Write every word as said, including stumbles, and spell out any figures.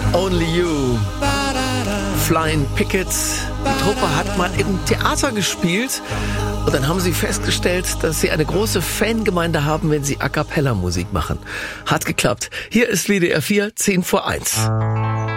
Only You. Flying Pickets. Die Truppe hat mal im Theater gespielt und dann haben sie festgestellt, dass sie eine große Fangemeinde haben, wenn sie A-Cappella-Musik machen. Hat geklappt. Hier ist W D R vier, zehn vor eins.